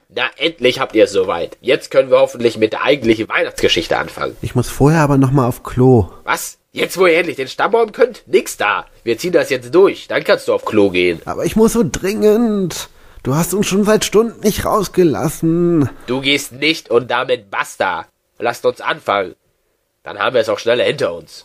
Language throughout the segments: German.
Na, endlich habt ihr es soweit. Jetzt können wir hoffentlich mit der eigentlichen Weihnachtsgeschichte anfangen. Ich muss vorher aber noch mal auf Klo. Was? Jetzt, wo ihr endlich den Stammbaum könnt? Nix da. Wir ziehen das jetzt durch. Dann kannst du auf Klo gehen. Aber ich muss so dringend. Du hast uns schon seit Stunden nicht rausgelassen. Du gehst nicht und damit basta. Lasst uns anfangen. Dann haben wir es auch schneller hinter uns.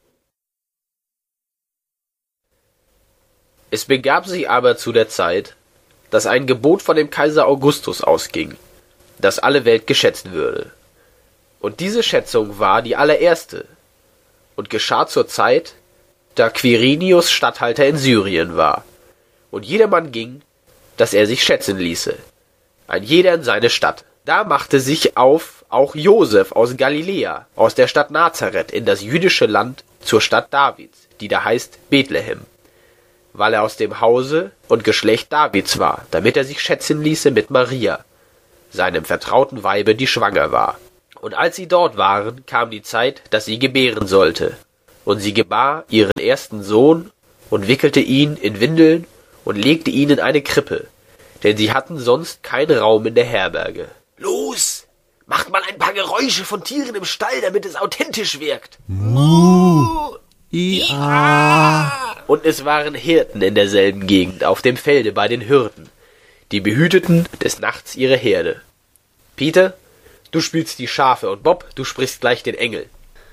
Es begab sich aber zu der Zeit, dass ein Gebot von dem Kaiser Augustus ausging, dass alle Welt geschätzt würde. Und diese Schätzung war die allererste und geschah zur Zeit, da Quirinius Statthalter in Syrien war. Und jedermann ging, dass er sich schätzen ließe, ein jeder in seine Stadt. Da machte sich auf auch Josef aus Galiläa, aus der Stadt Nazareth, in das jüdische Land zur Stadt Davids, die da heißt Bethlehem, weil er aus dem Hause und Geschlecht Davids war, damit er sich schätzen ließe mit Maria, seinem vertrauten Weibe, die schwanger war. Und als sie dort waren, kam die Zeit, dass sie gebären sollte. Und sie gebar ihren ersten Sohn und wickelte ihn in Windeln und legte ihn in eine Krippe, denn sie hatten sonst keinen Raum in der Herberge. Los, macht mal ein paar Geräusche von Tieren im Stall, damit es authentisch wirkt. Ia. Und es waren Hirten in derselben Gegend, auf dem Felde bei den Hürden. Die behüteten des Nachts ihre Herde. Peter, du spielst die Schafe, und Bob, du sprichst gleich den Engel.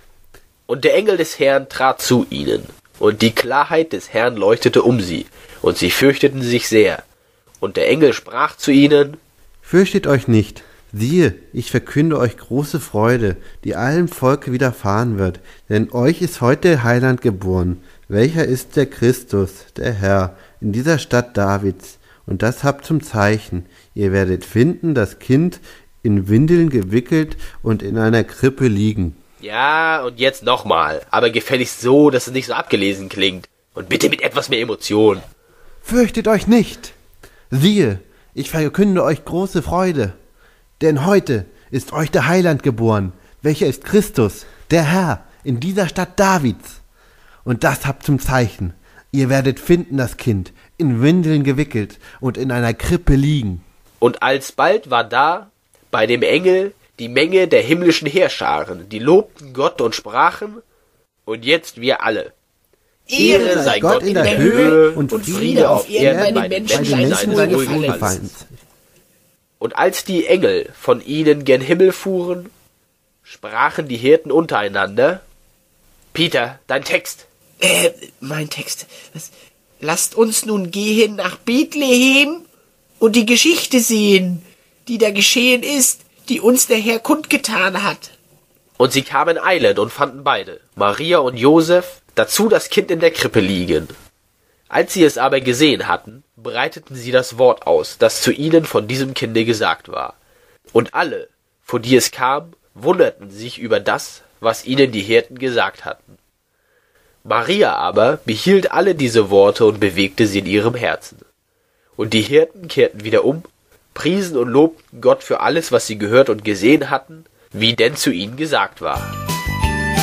Und der Engel des Herrn trat zu ihnen, und die Klarheit des Herrn leuchtete um sie, und sie fürchteten sich sehr. Und der Engel sprach zu ihnen: Fürchtet euch nicht. Siehe, ich verkünde euch große Freude, die allem Volke widerfahren wird, denn euch ist heute der Heiland geboren, welcher ist der Christus, der Herr, in dieser Stadt Davids. Und das habt zum Zeichen: Ihr werdet finden, das Kind in Windeln gewickelt und in einer Krippe liegen. Ja, und jetzt nochmal, aber gefälligst so, dass es nicht so abgelesen klingt. Und bitte mit etwas mehr Emotion. Fürchtet euch nicht. Siehe, ich verkünde euch große Freude, denn heute ist euch der Heiland geboren, welcher ist Christus, der Herr, in dieser Stadt Davids. Und das habt zum Zeichen: Ihr werdet finden das Kind, in Windeln gewickelt und in einer Krippe liegen. Und alsbald war da bei dem Engel die Menge der himmlischen Heerscharen, die lobten Gott und sprachen: Und jetzt wir alle. Ehre sei Gott in der Höhe und Friede auf Erden bei den Menschen seines Wohlgefallens. Und als die Engel von ihnen gen Himmel fuhren, sprachen die Hirten untereinander: Peter, dein Text. Mein Text. Lasst uns nun gehen nach Bethlehem und die Geschichte sehen, die da geschehen ist, die uns der Herr kundgetan hat. Und sie kamen eilend und fanden beide, Maria und Josef, dazu das Kind in der Krippe liegen. Als sie es aber gesehen hatten, breiteten sie das Wort aus, das zu ihnen von diesem Kinde gesagt war. Und alle, vor die es kam, wunderten sich über das, was ihnen die Hirten gesagt hatten. Maria aber behielt alle diese Worte und bewegte sie in ihrem Herzen. Und die Hirten kehrten wieder um, priesen und lobten Gott für alles, was sie gehört und gesehen hatten, wie denn zu ihnen gesagt war.